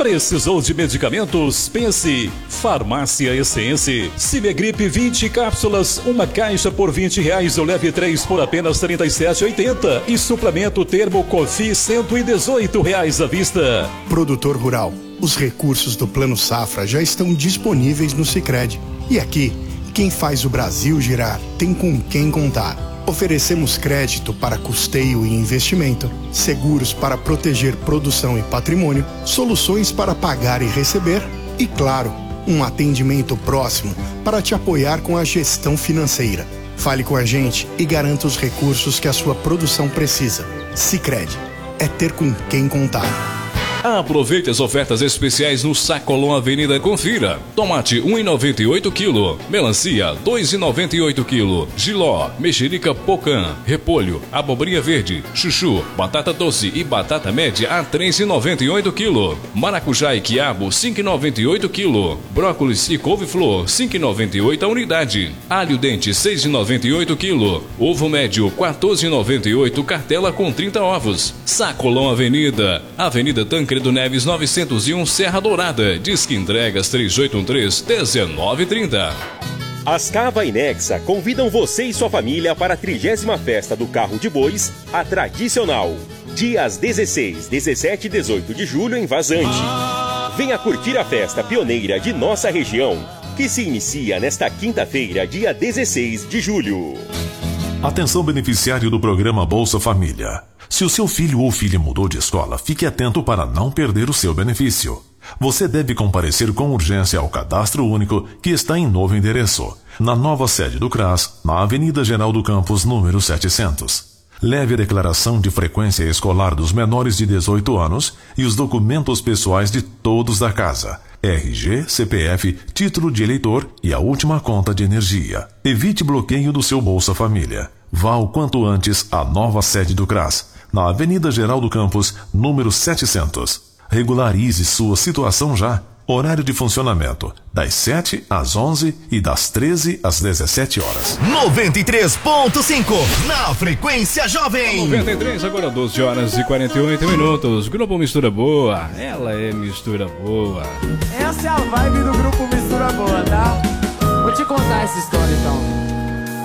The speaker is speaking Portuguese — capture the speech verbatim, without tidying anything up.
Precisou de medicamentos? Pense. Farmácia Essência. Cimegripe vinte cápsulas, uma caixa por vinte reais, eu leve três por apenas trinta e sete reais e oitenta centavos. E suplemento Termo Cofi cento e dezoito reais à vista. Produtor rural, os recursos do Plano Safra já estão disponíveis no Sicredi. E aqui, quem faz o Brasil girar tem com quem contar. Oferecemos crédito para custeio e investimento, seguros para proteger produção e patrimônio, soluções para pagar e receber e, claro, um atendimento próximo para te apoiar com a gestão financeira. Fale com a gente e garanta os recursos que a sua produção precisa. Sicredi é ter com quem contar. Aproveite as ofertas especiais no Sacolão Avenida. Confira. Tomate um real e noventa e oito centavos quilo. Melancia dois reais e noventa e oito centavos quilo. Giló, mexerica pocã, repolho, abobrinha verde, chuchu, batata doce e batata média a três reais e noventa e oito centavos quilo. Maracujá e quiabo cinco reais e noventa e oito centavos quilo. Brócolis e couve-flor cinco reais e noventa e oito centavos a unidade. Alho dente seis reais e noventa e oito centavos quilo. Ovo médio quatorze reais e noventa e oito centavos cartela com trinta ovos. Sacolão Avenida. Avenida Tancredo Neves novecentos e um, Serra Dourada. Disque entregas três oito um três, um nove três zero. As Cava e Nexa convidam você e sua família para a trigésima festa do Carro de Bois, a tradicional. Dias dezesseis, dezessete e dezoito de julho em Vazante. Venha curtir a festa pioneira de nossa região, que se inicia nesta quinta-feira, dia dezesseis de julho. Atenção, beneficiário do programa Bolsa Família. Se o seu filho ou filha mudou de escola, fique atento para não perder o seu benefício. Você deve comparecer com urgência ao Cadastro Único, que está em novo endereço, na nova sede do CRAS, na Avenida Geraldo Campos, número setecentos. Leve a declaração de frequência escolar dos menores de dezoito anos e os documentos pessoais de todos da casa. R G, C P F, título de eleitor e a última conta de energia. Evite bloqueio do seu Bolsa Família. Vá o quanto antes à nova sede do CRAS, na Avenida Geraldo Campos, número setecentos. Regularize sua situação já. Horário de funcionamento, das sete às onze e das treze às dezessete horas. noventa e três ponto cinco, na frequência jovem. noventa e três, agora doze horas e quarenta e oito minutos. Grupo Mistura Boa, ela é mistura boa. Essa é a vibe do Grupo Mistura Boa, tá? Vou te contar essa história então.